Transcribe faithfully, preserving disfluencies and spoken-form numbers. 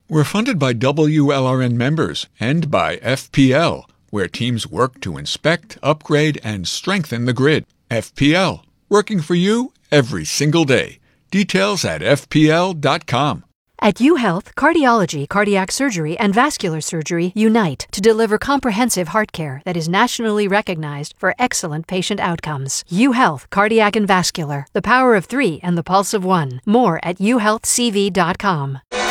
We're funded by W L R N members and by F P L, where teams work to inspect, upgrade, and strengthen the grid. F P L, working for you every single day. Details at f p l dot com. At UHealth, cardiology, cardiac surgery, and vascular surgery unite to deliver comprehensive heart care that is nationally recognized for excellent patient outcomes. UHealth, cardiac and vascular, the power of three and the pulse of one. More at u health c v dot com.